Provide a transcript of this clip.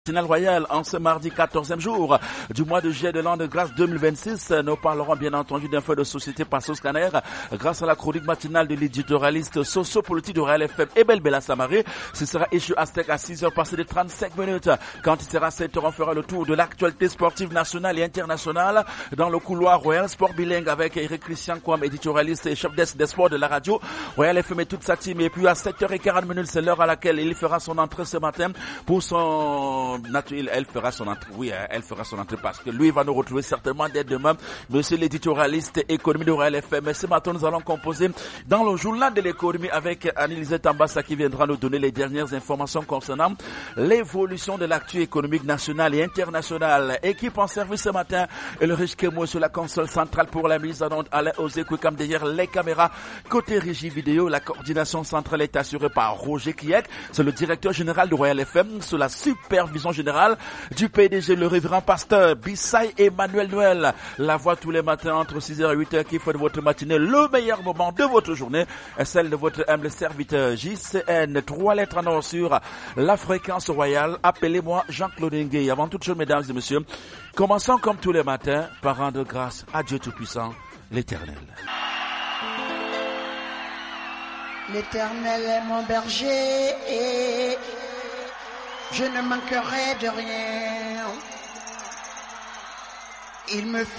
National Royal en ce mardi 14e jour du mois de juillet de l'an de grâce 2026. Nous parlerons bien entendu d'un feu de société par Sauce Scanner grâce à la chronique matinale de l'éditorialiste socio-politique de Royal FM Ebel Bella Samaré. Ce sera Issue Aztec à 6h passées de 35 minutes. Quand il sera 7h, on fera le tour de l'actualité sportive nationale et internationale dans le couloir Royal Sport Bilingue avec Eric Christian Kouam, éditorialiste et chef des sports de la radio Royal FM et toute sa team. Et puis à 7h40, c'est l'heure à laquelle il fera son entrée ce matin pour son elle fera son entrée. Oui, elle fera son entrée parce que lui va nous retrouver certainement dès demain. Monsieur l'éditorialiste économie de Royal FM. Mais ce matin, nous allons composer dans le journal de l'économie avec Anne-Elisabeth Tambassa qui viendra nous donner les dernières informations concernant l'évolution de l'actu économique nationale et internationale. Équipe en service ce matin, Ulrich Kemo sur la console centrale pour la mise en onde, Alain Ozekouikam derrière les caméras. Côté régie vidéo, la coordination centrale est assurée par Roger Kiek. C'est le directeur général de Royal FM sous la supervision générale du PDG, le révérend pasteur Bissay Emmanuel Noël. La voix tous les matins entre 6h et 8h qui fait de votre matinée le meilleur moment de votre journée est celle de votre humble serviteur JCN. 3 lettres en or sur la fréquence royale. Appelez-moi Jean-Claude Nguyen. Avant toute chose, mesdames et messieurs, commençons comme tous les matins par rendre grâce à Dieu Tout-Puissant, l'Éternel. L'Éternel est mon berger et je ne manquerai de rien. Il me fait